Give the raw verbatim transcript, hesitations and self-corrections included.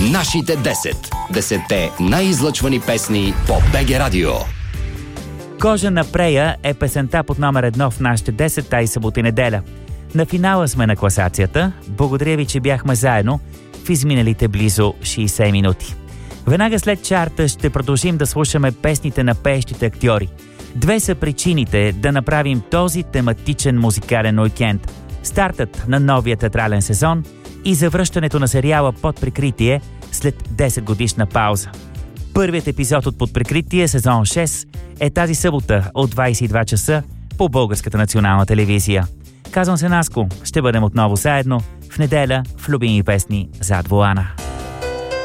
Нашите десет. Десетте най-излъчвани песни по БГ Радио. Кожа на Прея е песента под номер едно в нашите десет тази събота и неделя. На финала сме на класацията. Благодаря ви, че бяхме заедно в изминалите близо шейсет минути. Веднага след чарта ще продължим да слушаме песните на пеещите актьори. Две са причините да направим този тематичен музикален уикенд. Стартът на новия театрален сезон и завръщането на сериала Под прикритие след десет годишна пауза. Първият епизод от Под прикритие, сезон шест, е тази събота от двадесет и два часа по Българската национална телевизия. Казвам се Наско, ще бъдем отново заедно в неделя в любими песни зад волана.